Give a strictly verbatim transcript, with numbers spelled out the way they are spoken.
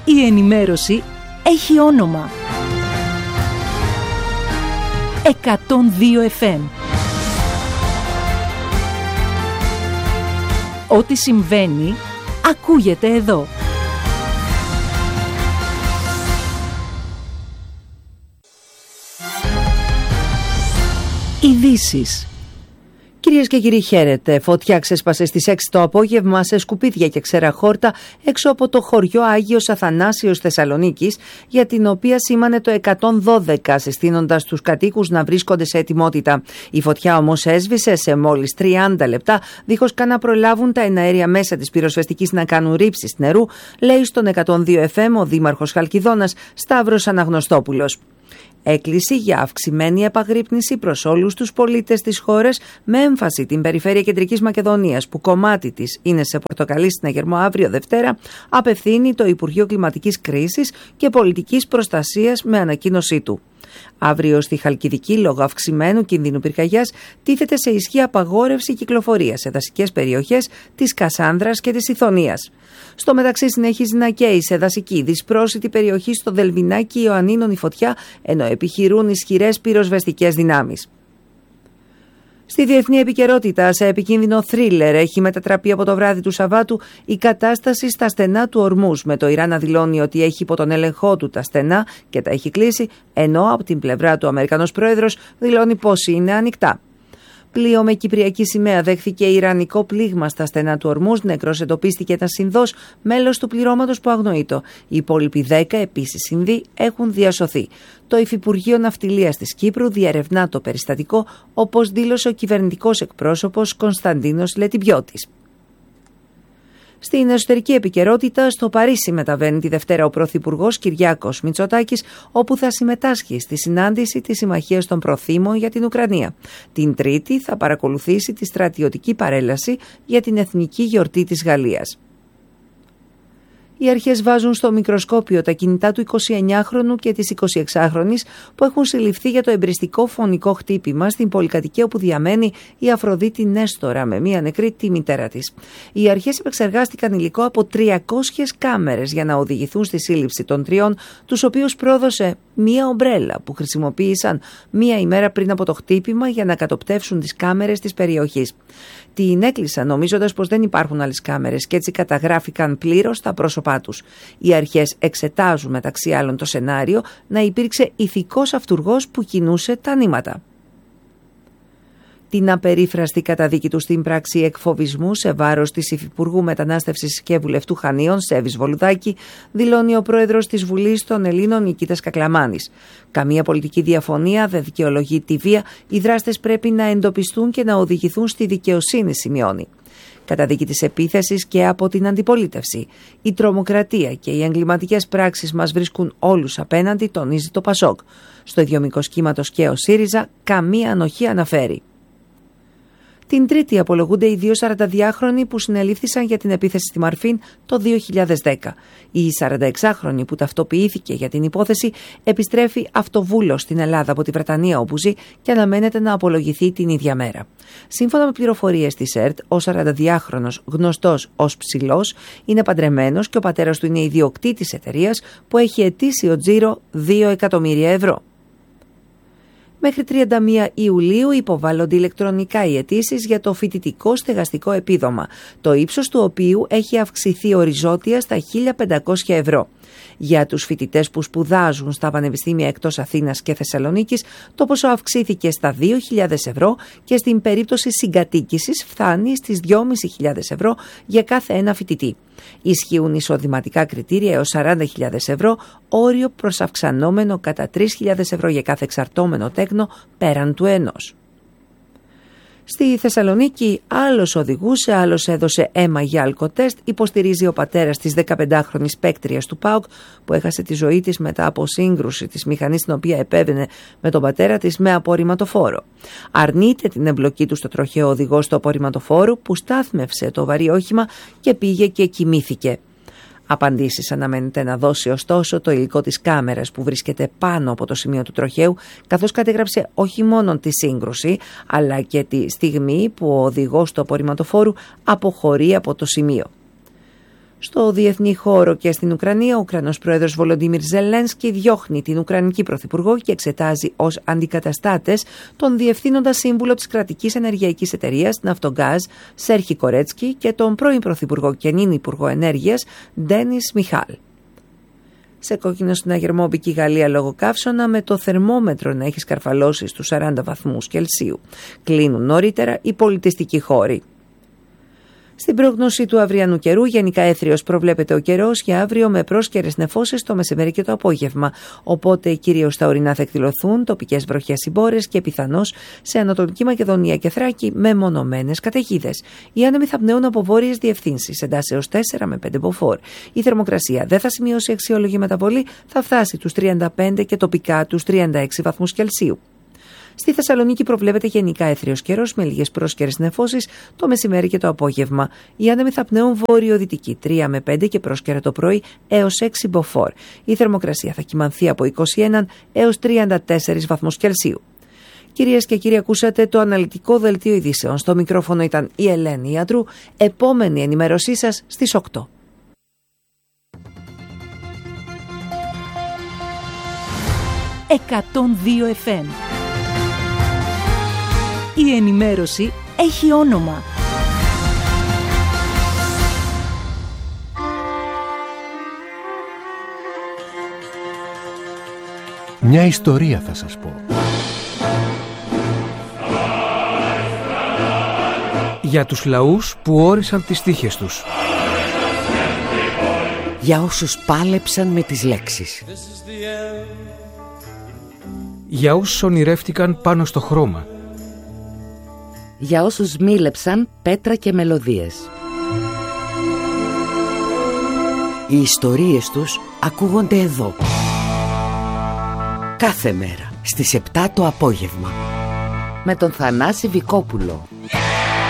Η ενημέρωση έχει όνομα. εκατόν δύο εφ εμ. Ό,τι συμβαίνει, ακούγεται εδώ. Ειδήσεις. Κυρίες και κύριοι, χαίρετε. Φωτιά ξέσπασε στις έξι το απόγευμα σε σκουπίδια και ξέρα χόρτα έξω από το χωριό Άγιος Αθανάσιος Θεσσαλονίκης, για την οποία σήμανε το εκατόν δώδεκα, συστήνοντας τους κατοίκους να βρίσκονται σε ετοιμότητα. Η φωτιά όμως έσβησε σε μόλις τριάντα λεπτά, δίχως καν να προλάβουν τα εναέρια μέσα της πυροσβεστικής να κάνουν ρήψεις νερού, λέει στον εκατόν δύο εφ εμ ο δήμαρχος Χαλκιδόνας Σταύρος Αναγνωστόπουλος. Έκκληση για αυξημένη επαγρύπνηση προς όλους τους πολίτες της χώρας, με έμφαση την περιφέρεια Κεντρικής Μακεδονίας, που κομμάτι της είναι σε πορτοκαλί συναγερμό αύριο Δευτέρα, απευθύνει το Υπουργείο Κλιματικής Κρίσης και Πολιτικής Προστασίας με ανακοίνωσή του. Αύριο στη Χαλκιδική, λόγω αυξημένου κινδύνου πυρκαγιάς, τίθεται σε ισχύ απαγόρευση κυκλοφορίας σε δασικές περιοχές της Κασάνδρας και της Ιθωνίας. Στο μεταξύ, συνεχίζει να καίει σε δασική δυσπρόσιτη περιοχή στο Δελβινάκι Ιωαννίνων η φωτιά, ενώ επιχειρούν ισχυρές πυροσβεστικές δυνάμεις. Στη διεθνή επικαιρότητα, σε επικίνδυνο θρίλερ έχει μετατραπεί από το βράδυ του Σαββάτου η κατάσταση στα στενά του Ορμούζ, με το Ιράν να δηλώνει ότι έχει υπό τον έλεγχό του τα στενά και τα έχει κλείσει, ενώ από την πλευρά του ο Αμερικανός πρόεδρος δηλώνει πως είναι ανοιχτά. Πλοίο με κυπριακή σημαία δέχθηκε ιρανικό πλήγμα στα στενά του Ορμούζ. Νεκρός εντοπίστηκε ένας Ινδός, μέλος του πληρώματος που αγνοείτο. Οι υπόλοιποι δέκα, επίσης Ινδοί, έχουν διασωθεί. Το Υφυπουργείο Ναυτιλίας της Κύπρου διερευνά το περιστατικό, όπως δήλωσε ο κυβερνητικός εκπρόσωπος Κωνσταντίνος Λετιμπιώτης. Στην εσωτερική επικαιρότητα, στο Παρίσι μεταβαίνει τη Δευτέρα ο Πρωθυπουργός Κυριάκος Μητσοτάκης, όπου θα συμμετάσχει στη συνάντηση της Συμμαχίας των Προθήμων για την Ουκρανία. Την Τρίτη θα παρακολουθήσει τη στρατιωτική παρέλαση για την εθνική γιορτή της Γαλλίας. Οι αρχές βάζουν στο μικροσκόπιο τα κινητά του εικοσιεννιάχρονου και της εικοσιεξάχρονης που έχουν συλληφθεί για το εμπριστικό φωνικό χτύπημα στην πολυκατοικία όπου διαμένει η Αφροδίτη Νέστορα, με μία νεκρή τη μητέρα της. Οι αρχές επεξεργάστηκαν υλικό από τριακόσιες κάμερες για να οδηγηθούν στη σύλληψη των τριών, τους οποίους πρόδωσε μία ομπρέλα που χρησιμοποίησαν μία ημέρα πριν από το χτύπημα για να κατοπτεύσουν τις κάμερες της περιοχής. Την έκλεισαν νομίζοντας πως δεν υπάρχουν άλλες κάμερες και έτσι καταγράφηκαν πλήρως τα πρόσωπά τους. Οι αρχές εξετάζουν μεταξύ άλλων το σενάριο να υπήρξε ηθικός αυτουργός που κινούσε τα νήματα. Την απερίφραστη καταδίκη του στην πράξη εκφοβισμού σε βάρος της Υφυπουργού Μετανάστευσης και Βουλευτού Χανίων, Σέβης Βολουδάκη, δηλώνει ο πρόεδρος της Βουλής των Ελλήνων, Νικήτας Κακλαμάνης. Καμία πολιτική διαφωνία δεν δικαιολογεί τη βία, οι δράστες πρέπει να εντοπιστούν και να οδηγηθούν στη δικαιοσύνη, σημειώνει. Καταδίκη της επίθεσης και από την αντιπολίτευση. Η τρομοκρατία και οι εγκληματικές πράξεις μας βρίσκουν όλους απέναντι, τονίζει το Πασόκ. Στο ίδιο μήκος κύματος και ο ΣΥΡΙΖΑ καμία ανοχή αναφέρει. Την Τρίτη απολογούνται οι δύο σαρανταδυάχρονοι που συνελήφθησαν για την επίθεση στη Μαρφίν το δύο χιλιάδες δέκα. Η σαρανταεξάχρονη που ταυτοποιήθηκε για την υπόθεση επιστρέφει αυτοβούλος στην Ελλάδα από τη Βρετανία όπου ζει και αναμένεται να απολογηθεί την ίδια μέρα. Σύμφωνα με πληροφορίες της ΕΡΤ, ο σαρανταδυάχρονος, γνωστός ως Ψηλός, είναι παντρεμένος και ο πατέρας του είναι ιδιοκτήτης εταιρείας που έχει ετήσιο τζίρο δύο εκατομμύρια ευρώ. Μέχρι τριάντα μία Ιουλίου υποβάλλονται ηλεκτρονικά οι αιτήσεις για το φοιτητικό στεγαστικό επίδομα, το ύψος του οποίου έχει αυξηθεί οριζόντια στα χίλια πεντακόσια ευρώ. Για τους φοιτητές που σπουδάζουν στα πανεπιστήμια εκτός Αθήνας και Θεσσαλονίκης, το ποσό αυξήθηκε στα δύο χιλιάδες ευρώ και στην περίπτωση συγκατοίκησης φτάνει στις δυόμισι χιλιάδες ευρώ για κάθε ένα φοιτητή. Ισχύουν εισοδηματικά κριτήρια έως σαράντα χιλιάδες ευρώ, όριο προσαυξανόμενο κατά τρεις χιλιάδες ευρώ για κάθε εξαρτώμενο τέκνο πέραν του ενός. Στη Θεσσαλονίκη άλλος οδηγούσε, άλλος έδωσε αίμα για αλκοτέστ, υποστηρίζει ο πατέρας της δεκαπεντάχρονης παίκτριας του ΠΑΟΚ που έχασε τη ζωή της μετά από σύγκρουση της μηχανής στην οποία επέβαινε με τον πατέρα της με απορριμματοφόρο. Αρνείται την εμπλοκή του στο τροχαίο οδηγό στο απορριμματοφόρο που στάθμευσε το βαρύ όχημα και πήγε και κοιμήθηκε. Απαντήσεις αναμένεται να δώσει ωστόσο το υλικό της κάμερας που βρίσκεται πάνω από το σημείο του τροχαίου, καθώς κατέγραψε όχι μόνο τη σύγκρουση, αλλά και τη στιγμή που ο οδηγός του απορριμματοφόρου αποχωρεί από το σημείο. Στο διεθνή χώρο και στην Ουκρανία, ο Ουκρανός πρόεδρος Βολοντίμιρ Ζελένσκι διώχνει την Ουκρανική πρωθυπουργό και εξετάζει ως αντικαταστάτες τον διευθύνοντα σύμβουλο της κρατικής ενεργειακής εταιρείας Ναυτογκάζ Σέρχι Κορέτσκι και τον πρώην πρωθυπουργό και νυν υπουργό ενέργειας Ντένις Μιχάλ. Σε κόκκινο συναγερμό μπήκε η Γαλλία λόγω καύσωνα, με το θερμόμετρο να έχει σκαρφαλώσει στους σαράντα βαθμούς Κελσίου. Κλείνουν νωρίτερα οι πολιτιστικοί χώροι. Στην πρόγνωση του αυριανού καιρού, γενικά έθριος προβλέπεται ο καιρός για αύριο με πρόσκαιρες νεφώσεις το μεσημέρι και το απόγευμα. Οπότε κυρίως στα ορεινά θα εκδηλωθούν τοπικές βροχές συμπόρες και πιθανώς σε Ανατολική Μακεδονία και Θράκη με μονομένες καταιγίδες. Οι άνεμοι θα πνέουν από βόρειες διευθύνσεις, εντάσσεως τέσσερα με πέντε μποφόρ. Η θερμοκρασία δεν θα σημειώσει αξιόλογη μεταβολή, θα φτάσει τους τριάντα πέντε και τοπικά τους τριάντα έξι βαθμούς Κελσίου. Στη Θεσσαλονίκη προβλέπεται γενικά έθριος καιρός με λίγες πρόσκαιρες νεφώσεις το μεσημέρι και το απόγευμα. Οι άνεμοι θα πνέουν βορειοδυτική τρία με πέντε και πρόσκαιρα το πρωί έως έξι μποφόρ. Η θερμοκρασία θα κυμανθεί από είκοσι ένα έως τριάντα τέσσερα βαθμούς Κελσίου. Κυρίες και κύριοι, ακούσατε το αναλυτικό δελτίο ειδήσεων. Στο μικρόφωνο ήταν η Ελένη Ιατρού. Επόμενη ενημέρωσή σας στις οκτώ. εκατόν δύο εφ εμ. Η ενημέρωση έχει όνομα. Μια ιστορία θα σας πω. Για τους λαούς που όρισαν τις τύχες τους. Για όσους πάλεψαν με τις λέξεις. Για όσους ονειρεύτηκαν πάνω στο χρώμα. Για όσους μίλεψαν πέτρα και μελωδίες. Οι ιστορίες τους ακούγονται εδώ. Κάθε μέρα στις επτά το απόγευμα. Με τον Θανάση Βικόπουλο.